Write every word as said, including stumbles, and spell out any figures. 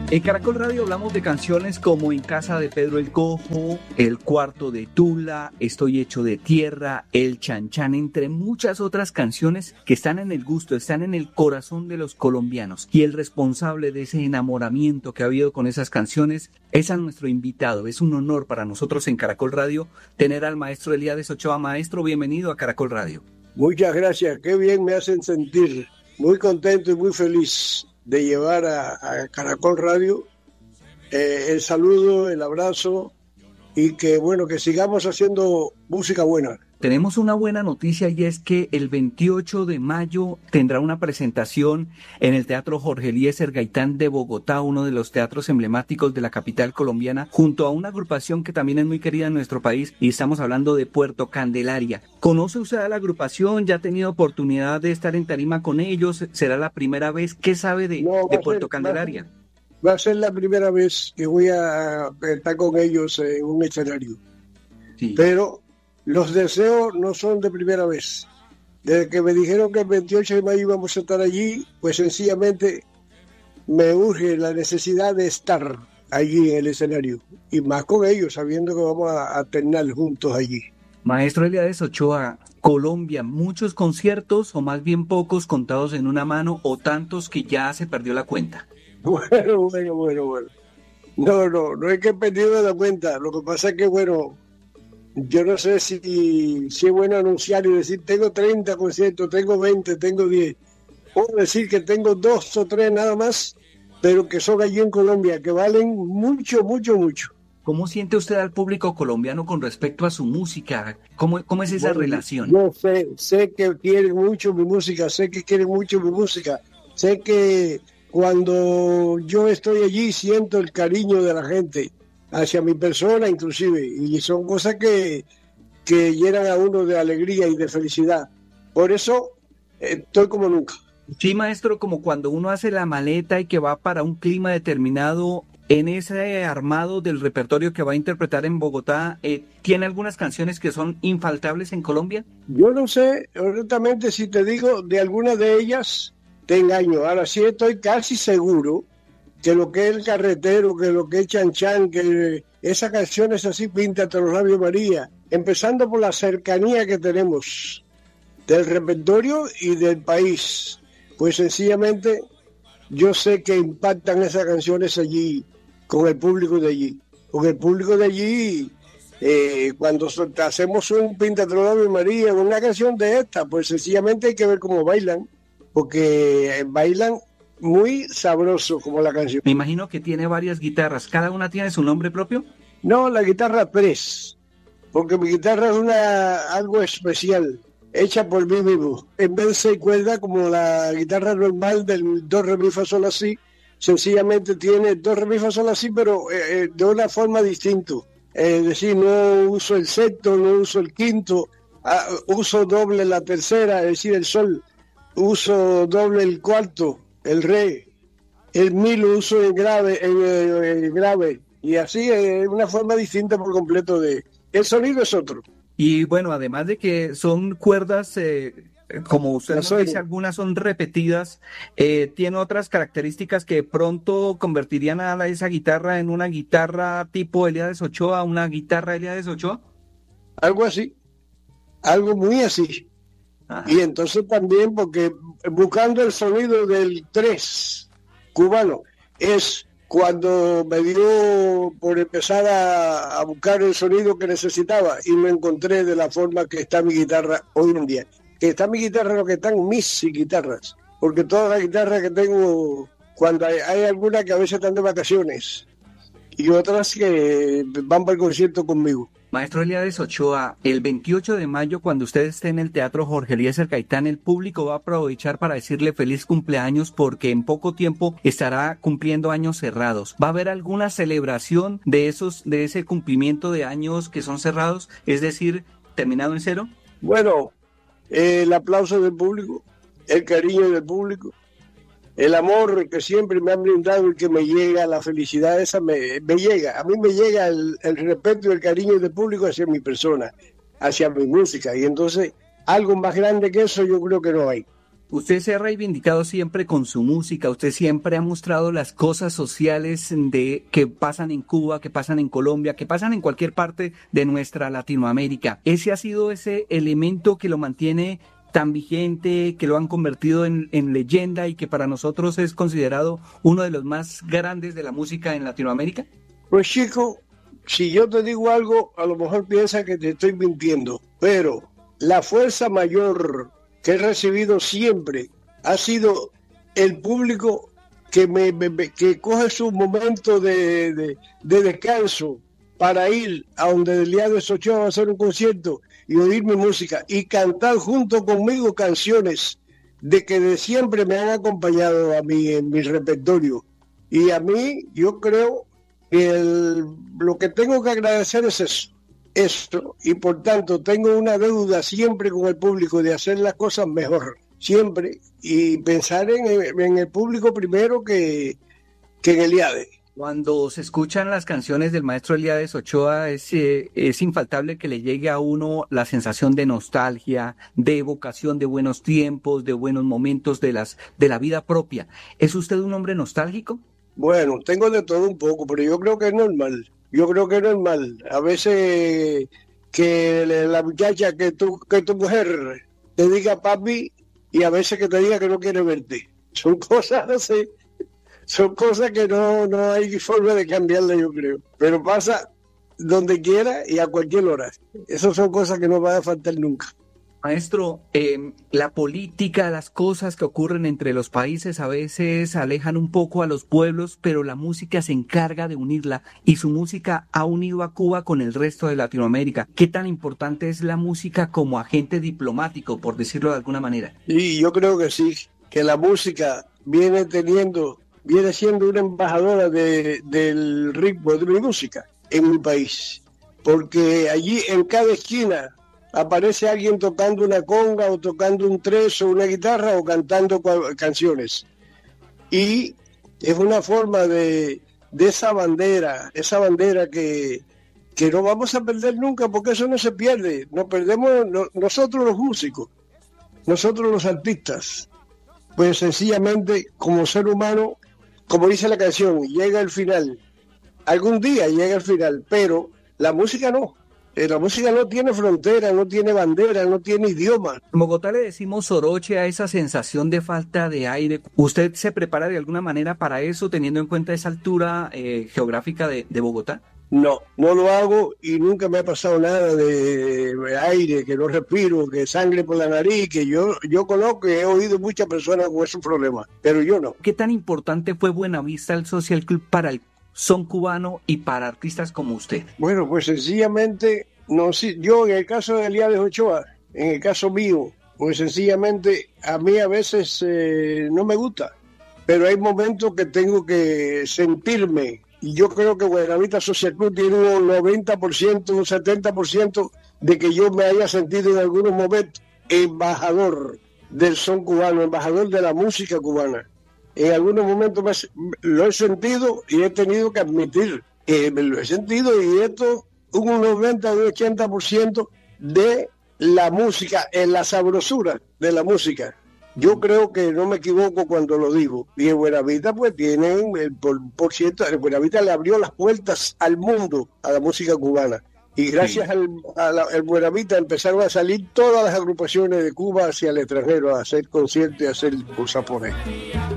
En Caracol Radio hablamos de canciones como En casa de Pedro el Cojo, El cuarto de Tula, Estoy hecho de tierra, El Chan Chan, entre muchas otras canciones que están en el gusto, están en el corazón de los colombianos. Y el responsable de ese enamoramiento que ha habido con esas canciones es a nuestro invitado. Es un honor para nosotros en Caracol Radio tener al maestro Elías Ochoa. Maestro, bienvenido a Caracol Radio. Muchas gracias, qué bien me hacen sentir, muy contento y muy feliz de llevar a, a Caracol Radio eh, el saludo, el abrazo y que bueno, que sigamos haciendo música buena. Tenemos una buena noticia y es que el veintiocho de mayo tendrá una presentación en el Teatro Jorge Eliezer Gaitán de Bogotá, uno de los teatros emblemáticos de la capital colombiana, junto a una agrupación que también es muy querida en nuestro país, y estamos hablando de Puerto Candelaria. ¿Conoce usted a la agrupación? ¿Ya ha tenido oportunidad de estar en tarima con ellos? ¿Será la primera vez? ¿Qué sabe de, no, de Puerto ser, Candelaria? Va a, ser, va a ser la primera vez que voy a estar con ellos en un escenario. Sí. Pero los deseos no son de primera vez. Desde que me dijeron que el veintiocho de mayo íbamos a estar allí, pues sencillamente me urge la necesidad de estar allí en el escenario. Y más con ellos, sabiendo que vamos a, a terminar juntos allí. Maestro Elías Ochoa, Colombia, muchos conciertos o más bien pocos contados en una mano o tantos que ya se perdió la cuenta. Bueno, bueno, bueno, bueno. No, no, no es que he perdido la cuenta. Lo que pasa es que, bueno, yo no sé si, si es bueno anunciar y decir tengo treinta conciertos, tengo veinte, tengo diez. O decir que tengo dos o tres nada más, pero que son allí en Colombia, que valen mucho, mucho, mucho. ¿Cómo siente usted al público colombiano con respecto a su música? ¿Cómo, cómo es esa bueno, relación? Yo sé, sé que quieren mucho mi música, sé que quieren mucho mi música. Sé que cuando yo estoy allí siento el cariño de la gente hacia mi persona inclusive, y son cosas que, que llenan a uno de alegría y de felicidad. Por eso eh, estoy como nunca. Sí, maestro, como cuando uno hace la maleta y que va para un clima determinado, en ese armado del repertorio que va a interpretar en Bogotá, eh, ¿tiene algunas canciones que son infaltables en Colombia? Yo no sé, honestamente, si te digo de alguna de ellas, te engaño. Ahora sí estoy casi seguro que lo que es El Carretero, que lo que es Chan Chan, que esas canciones así, Píntate los labios María, empezando por la cercanía que tenemos del repertorio y del país, pues sencillamente yo sé que impactan esas canciones allí, con el público de allí, con el público de allí, eh, cuando hacemos un Píntate los labios María, una canción de esta, pues sencillamente hay que ver cómo bailan, porque bailan muy sabroso como la canción. Me imagino que tiene varias guitarras. ¿Cada una tiene su nombre propio? No, la guitarra tres, porque mi guitarra es una algo especial, hecha por mí mismo. En vez de seis cuerdas, como la guitarra normal del do, re, mi, fa, sol, la, si, sencillamente tiene do, re, mi, fa, sol, la, si, pero eh, de una forma distinta. Eh, es decir, no uso el sexto, no uso el quinto, ah, uso doble la tercera, es decir, el sol, uso doble el cuarto, el re, el mi lo uso en grave, en, en, en grave, y así es una forma distinta por completo de... El sonido es otro. Y bueno, además de que son cuerdas, eh, como usted nos dice, algunas son repetidas, eh, tiene otras características que de pronto convertirían a la, esa guitarra en una guitarra tipo Elías Ochoa, una guitarra Elías Ochoa. Algo así, algo muy así. Ajá. Y entonces también, porque buscando el sonido del tres cubano, es cuando me dio por empezar a, a buscar el sonido que necesitaba y me encontré de la forma que está mi guitarra hoy en día. Que está mi guitarra, lo que están mis guitarras, porque todas las guitarras que tengo, cuando hay, hay algunas que a veces están de vacaciones y otras que van para el concierto conmigo. Maestro Elías Ochoa, el veintiocho de mayo, cuando usted esté en el Teatro Jorge Eliezer Gaitán, el público va a aprovechar para decirle feliz cumpleaños porque en poco tiempo estará cumpliendo años cerrados. ¿Va a haber alguna celebración de esos, de ese cumplimiento de años que son cerrados, es decir, terminado en cero? Bueno, eh, el aplauso del público, el cariño del público, el amor que siempre me han brindado y que me llega, la felicidad esa me, me llega. A mí me llega el, el respeto y el cariño del público hacia mi persona, hacia mi música. Y entonces, algo más grande que eso yo creo que no hay. Usted se ha reivindicado siempre con su música, usted siempre ha mostrado las cosas sociales de que pasan en Cuba, que pasan en Colombia, que pasan en cualquier parte de nuestra Latinoamérica. ¿Ese ha sido ese elemento que lo mantiene tan vigente, que lo han convertido en, en leyenda y que para nosotros es considerado uno de los más grandes de la música en Latinoamérica? Pues chico, si yo te digo algo, a lo mejor piensa que te estoy mintiendo, pero la fuerza mayor que he recibido siempre ha sido el público que me, me que coge su momento de, de, de descanso para ir a donde Eliades Ochoa va a hacer un concierto y oír mi música y cantar junto conmigo canciones de que de siempre me han acompañado a mí en mi repertorio. Y a mí, yo creo que el, lo que tengo que agradecer es eso. Esto, y por tanto tengo una deuda siempre con el público de hacer las cosas mejor, siempre, y pensar en, en el público primero que, que en Eliades. Cuando se escuchan las canciones del maestro Eliades Ochoa, es, eh, es infaltable que le llegue a uno la sensación de nostalgia, de evocación de buenos tiempos, de buenos momentos de, las, de la vida propia. ¿Es usted un hombre nostálgico? Bueno, tengo de todo un poco, pero yo creo que es normal. Yo creo que es normal. A veces que la muchacha, que tu, que tu mujer te diga papi, y a veces que te diga que no quiere verte. Son cosas así, son cosas que no, no hay forma de cambiarla, yo creo. Pero pasa donde quiera y a cualquier hora. Esas son cosas que no van a faltar nunca. Maestro, eh, la política, las cosas que ocurren entre los países a veces alejan un poco a los pueblos, pero la música se encarga de unirla y su música ha unido a Cuba con el resto de Latinoamérica. ¿Qué tan importante es la música como agente diplomático, por decirlo de alguna manera? Y yo creo que sí, que la música viene teniendo, viene siendo una embajadora de, del ritmo de mi música en mi país, porque allí en cada esquina aparece alguien tocando una conga o tocando un tres o una guitarra o cantando canciones. Y es una forma de, de esa bandera, esa bandera que, que no vamos a perder nunca, porque eso no se pierde. Nos perdemos no, nosotros los músicos, nosotros los artistas. Pues sencillamente, como ser humano, como dice la canción, llega el final. Algún día llega el final, pero la música no. La música no tiene frontera, no tiene bandera, no tiene idioma. En Bogotá le decimos soroche a esa sensación de falta de aire. ¿Usted se prepara de alguna manera para eso, teniendo en cuenta esa altura eh, geográfica de, de Bogotá? No, no lo hago y nunca me ha pasado nada de aire, que no respiro, que sangre por la nariz, que yo, yo conozco y he oído muchas personas con esos problemas, pero yo no. ¿Qué tan importante fue Buenavista el Social Club para el son cubano y para artistas como usted? Bueno, pues sencillamente, no, sí, yo en el caso de Eliades Ochoa, en el caso mío, pues sencillamente a mí a veces eh, no me gusta, pero hay momentos que tengo que sentirme, y yo creo que Buenavista Social Club tiene un noventa por ciento, un setenta por ciento de que yo me haya sentido en algunos momentos embajador del son cubano, embajador de la música cubana. En algunos momentos me, lo he sentido y he tenido que admitir que me lo he sentido, y esto un noventa o un ochenta por ciento de la música, en la sabrosura de la música. Yo creo que no me equivoco cuando lo digo. Y en Buenavista pues tienen, por, por cierto, en Buenavista le abrió las puertas al mundo, a la música cubana. Y gracias sí. al, a la, al Buenavista empezaron a salir todas las agrupaciones de Cuba hacia el extranjero a hacer conciertos y a hacer cosas por ahí.